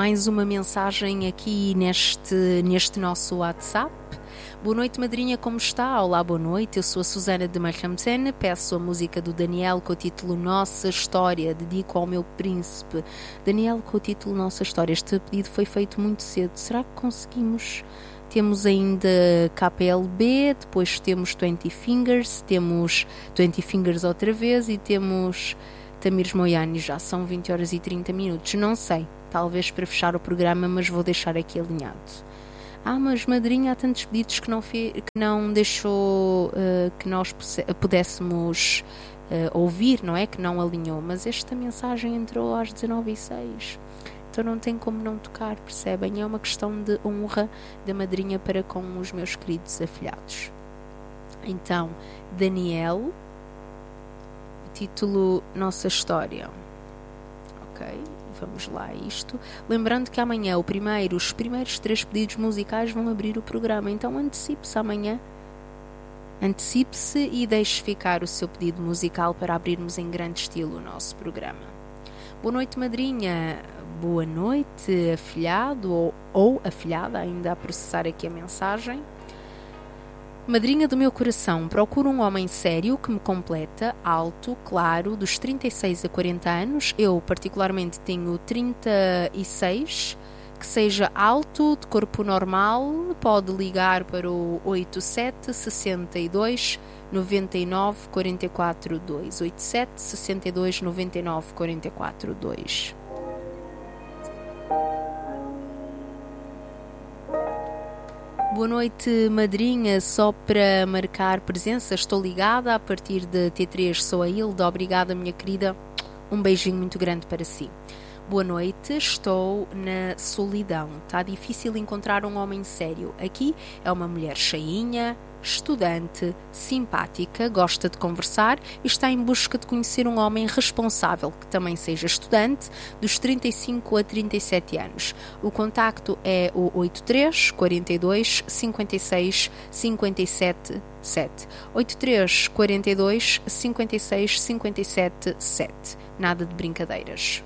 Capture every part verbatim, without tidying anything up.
mais uma mensagem aqui neste, neste nosso WhatsApp. Boa noite, madrinha, como está? Olá, boa noite, eu sou a Susana de Marhamsen, peço a música do Daniel com o título Nossa História, dedico ao meu príncipe. Daniel com o título Nossa História, este pedido foi feito muito cedo, será que conseguimos? Temos ainda K P L B, depois temos vinte Fingers, temos vinte Fingers outra vez e temos Tamires Moiani, já são vinte horas e trinta minutos, não sei, talvez para fechar o programa, mas vou deixar aqui alinhado. Ah, mas madrinha, há tantos pedidos que não, fe... que não deixou uh, que nós pudéssemos uh, ouvir, não é? Que não alinhou, mas esta mensagem entrou às dezanove e seis, então não tem como não tocar, percebem? É uma questão de honra da madrinha para com os meus queridos afilhados. Então, Daniel, título Nossa História. Ok. Vamos lá a isto. Lembrando que amanhã o primeiro, os primeiros três pedidos musicais vão abrir o programa. Então antecipe-se amanhã. Antecipe-se e deixe ficar o seu pedido musical para abrirmos em grande estilo o nosso programa. Boa noite, madrinha. Boa noite, afilhado ou, ou afilhada, ainda a processar aqui a mensagem. Madrinha do meu coração, procuro um homem sério que me completa, alto, claro, dos trinta e seis a quarenta anos. Eu, particularmente, tenho trinta e seis, que seja alto, de corpo normal. Pode ligar para o oito sete, sessenta e dois, noventa e nove, quarenta e quatro, dois. oito sete, sessenta e dois, noventa e nove, quarenta e quatro, dois. Boa noite, madrinha, só para marcar presença, estou ligada a partir de T três, sou a Hilda, obrigada, minha querida, um beijinho muito grande para si. Boa noite, estou na solidão, está difícil encontrar um homem sério, aqui é uma mulher cheinha, estudante, simpática, gosta de conversar e está em busca de conhecer um homem responsável que também seja estudante, dos trinta e cinco a trinta e sete anos. O contacto é o oito três, quarenta e dois, cinquenta e seis, cinquenta e sete, sete. oito três, quarenta e dois, cinquenta e seis, cinquenta e sete, sete. Nada de brincadeiras.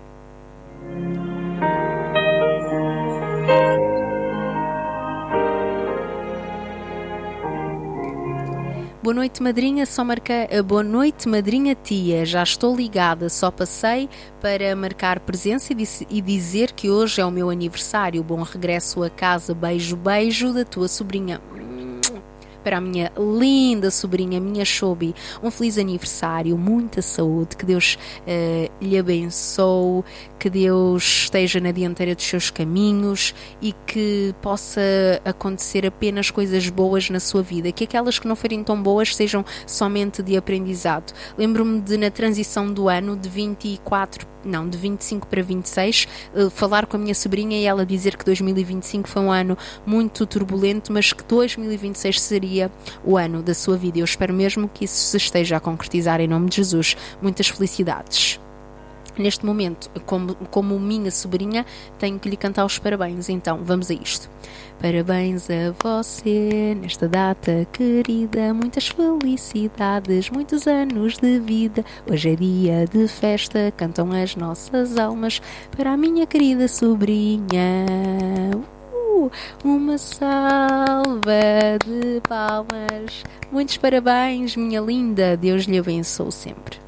Boa noite, madrinha, só marca... Boa noite, madrinha tia, já estou ligada, só passei para marcar presença e dizer que hoje é o meu aniversário. Bom regresso a casa, beijo, beijo da tua sobrinha. Para a minha linda sobrinha, minha Shobi, um feliz aniversário, muita saúde, que Deus uh, lhe abençoe, que Deus esteja na dianteira dos seus caminhos e que possa acontecer apenas coisas boas na sua vida, que aquelas que não forem tão boas sejam somente de aprendizado. Lembro-me de, na transição do ano, de vinte e quatro, não, de vinte e cinco para vinte e seis, uh, falar com a minha sobrinha e ela dizer que dois mil e vinte e cinco foi um ano muito turbulento, mas que dois mil e vinte e seis seria o ano da sua vida. Eu espero mesmo que isso se esteja a concretizar em nome de Jesus. Muitas felicidades. Neste momento, como, como minha sobrinha, tenho que lhe cantar os parabéns, então vamos a isto. Parabéns a você nesta data querida, muitas felicidades, muitos anos de vida. Hoje é dia de festa, cantam as nossas almas para a minha querida sobrinha. Uma salva de palmas. Muitos parabéns, minha linda. Deus lhe abençoe sempre.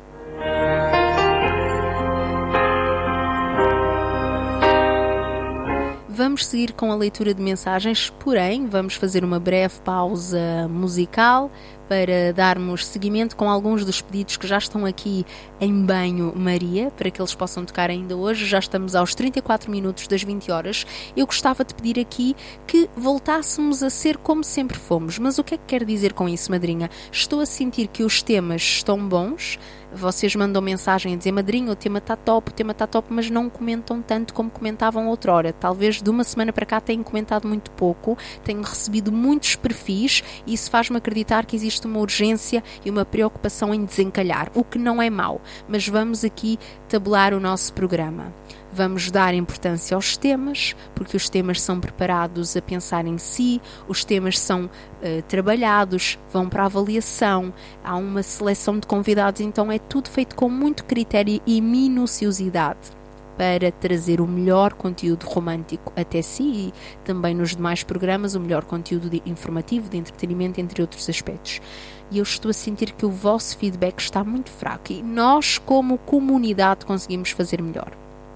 Vamos seguir com a leitura de mensagens, porém vamos fazer uma breve pausa musical para darmos seguimento com alguns dos pedidos que já estão aqui em banho-maria, para que eles possam tocar ainda hoje. Já estamos aos trinta e quatro minutos das vinte horas. Eu gostava de pedir aqui que voltássemos a ser como sempre fomos. Mas o que é que quer dizer com isso, madrinha? Estou a sentir que os temas estão bons. Vocês mandam mensagem a dizer, madrinha, o tema está top, o tema está top, mas não comentam tanto como comentavam outrora. Talvez de uma semana para cá tenham comentado muito pouco, tenho recebido muitos perfis e isso faz-me acreditar que existe uma urgência e uma preocupação em desencalhar, o que não é mau, mas vamos aqui tabular o nosso programa. Vamos dar importância aos temas, porque os temas são preparados a pensar em si, os temas são uh, trabalhados, vão para a avaliação, há uma seleção de convidados, então é tudo feito com muito critério e minuciosidade. para trazer o melhor conteúdo romântico até si e também nos demais programas o melhor conteúdo de informativo, de entretenimento, entre outros aspectos. E eu estou a sentir que o vosso feedback está muito fraco e nós, como comunidade, conseguimos fazer melhor.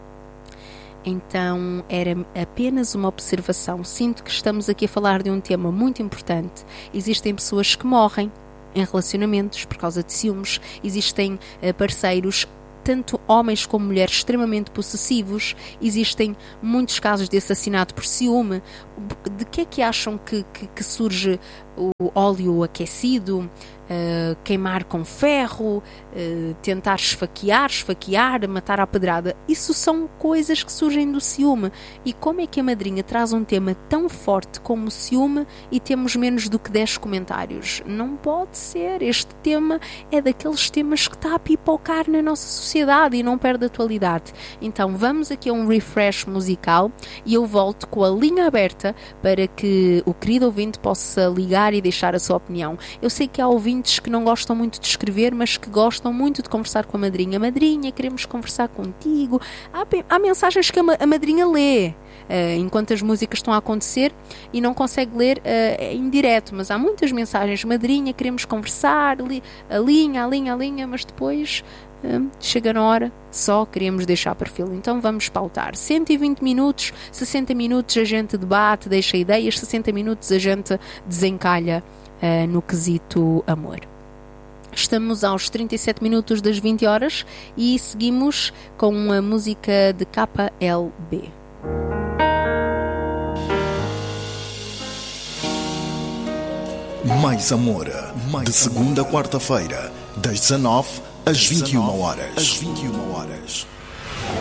Então, era apenas uma observação. Sinto que estamos aqui a falar de um tema muito importante. Existem pessoas que morrem em relacionamentos por causa de ciúmes. Existem uh, parceiros, tanto homens como mulheres, extremamente possessivos. Existem muitos casos de assassinato por ciúme. De que é que acham que, que, que surge o óleo aquecido? Uh, queimar com ferro, uh, tentar esfaquear, esfaquear, matar à pedrada. Isso são coisas que surgem do ciúme. E como é que a madrinha traz um tema tão forte como o ciúme e temos menos do que dez comentários? Não pode ser. Este tema é daqueles temas que está a pipocar na nossa sociedade e não perde atualidade. Então vamos aqui a um refresh musical e eu volto com a linha aberta para que o querido ouvinte possa ligar e deixar a sua opinião. Eu sei que há ouvintes que não gostam muito de escrever, mas que gostam muito de conversar com a madrinha. Madrinha, queremos conversar contigo. Há, há mensagens que a, a madrinha lê uh, enquanto as músicas estão a acontecer e não consegue ler uh, em direto, mas há muitas mensagens. Madrinha, queremos conversar, li, a linha, a linha, a linha, mas depois uh, chega na hora, só queremos deixar perfil. Então vamos pautar. cento e vinte minutos, sessenta minutos a gente debate, deixa ideias, sessenta minutos a gente desencalha Uh, no quesito amor. Estamos aos trinta e sete minutos das vinte horas e seguimos com a música de K L B. Mais Amor, Mais de segunda a quarta-feira, das dezanove às vinte e uma horas. Às vinte e uma horas.